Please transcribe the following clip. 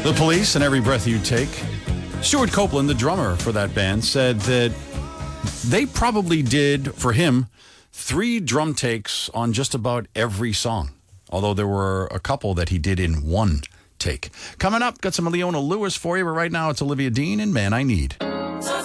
The Police and Every Breath You Take. Stuart Copeland, the drummer for that band, said that they probably did, for him, 3 drum takes on just about every song, although there were a couple that he did in 1 take. Coming up, got some Leona Lewis for you, but right now it's Olivia Dean and Man I Need.